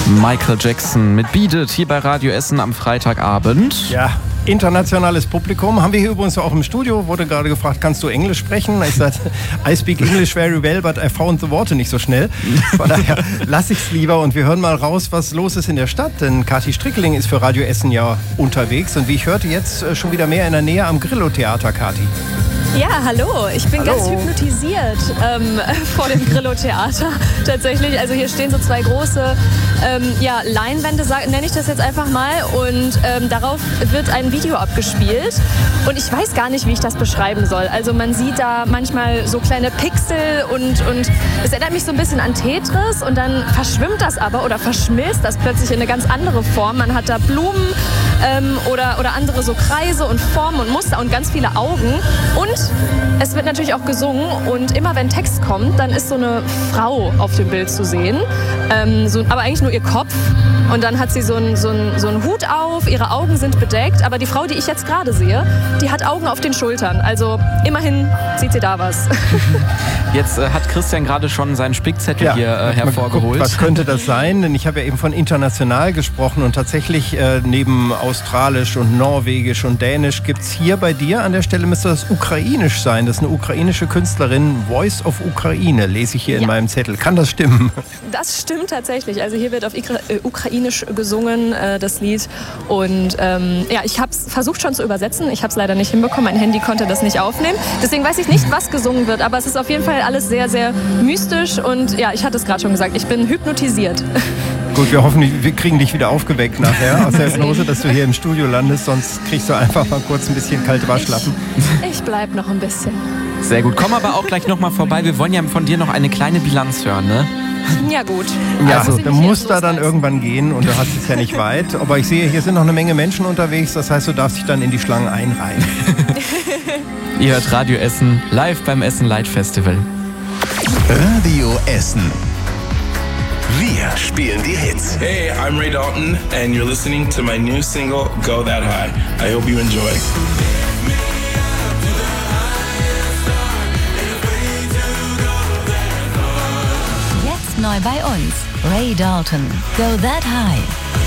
Michael Jackson mit Beat It hier bei Radio Essen am Freitagabend. Ja, internationales Publikum. Haben wir hier übrigens auch im Studio. Wurde gerade gefragt, kannst du Englisch sprechen? Ich sagte, I speak English very well, but I found the Worte nicht so schnell. Von daher lasse ich es lieber und wir hören mal raus, was los ist in der Stadt. Denn Kathi Strickling ist für Radio Essen ja unterwegs. Und wie ich hörte, jetzt schon wieder mehr in der Nähe am Grillo-Theater, Kathi. Ja, hallo. Ich bin ganz hypnotisiert vor dem Grillo-Theater tatsächlich. Also hier stehen so zwei große Leinwände, nenne ich das jetzt einfach mal. Und darauf wird ein Video abgespielt. Und ich weiß gar nicht, wie ich das beschreiben soll. Also man sieht da manchmal so kleine Pixel und es erinnert mich so ein bisschen an Tetris. Und dann verschwimmt das aber oder verschmilzt das plötzlich in eine ganz andere Form. Man hat da Blumen oder andere so Kreise und Formen und Muster und ganz viele Augen. Und es wird natürlich auch gesungen und immer wenn Text kommt, dann ist so eine Frau auf dem Bild zu sehen, aber eigentlich nur ihr Kopf und dann hat sie so einen Hut auf, ihre Augen sind bedeckt, aber die Frau, die ich jetzt gerade sehe, die hat Augen auf den Schultern, also immerhin sieht sie da was. Jetzt hat Christian gerade schon seinen Spickzettel hier hervorgeholt. Was könnte das sein? Denn ich habe ja eben von international gesprochen und tatsächlich neben Australisch und Norwegisch und Dänisch gibt es hier bei dir an der Stelle, müsste das Ukrainisch sein. Das ist eine ukrainische Künstlerin, Voice of Ukraine, lese ich hier in meinem Zettel. Kann das stimmen? Das stimmt tatsächlich. Also hier wird auf Ukrainisch gesungen, das Lied. Und ich habe es versucht schon zu übersetzen. Ich habe es leider nicht hinbekommen. Mein Handy konnte das nicht aufnehmen. Deswegen weiß ich nicht, was gesungen wird. Aber es ist auf jeden Fall alles sehr, sehr mystisch. Und ja, ich hatte es gerade schon gesagt, ich bin hypnotisiert. Gut, wir hoffen, wir kriegen dich wieder aufgeweckt nachher aus der Hypnose, dass du hier im Studio landest. Sonst kriegst du einfach mal kurz ein bisschen kalte Waschlappen. Ich bleib noch ein bisschen. Sehr gut. Komm aber auch gleich nochmal vorbei. Wir wollen ja von dir noch eine kleine Bilanz hören, ne? Ja, gut. Ja, also, du musst da dann irgendwann gehen und du hast es ja nicht weit. Aber ich sehe, hier sind noch eine Menge Menschen unterwegs. Das heißt, du darfst dich dann in die Schlangen einreihen. Ihr hört Radio Essen live beim Essen Light Festival. Radio Essen. Wir spielen die Hits. Hey, I'm Ray Dalton and you're listening to my new single, Go That High. I hope you enjoy. Jetzt neu bei uns, Ray Dalton, Go That High.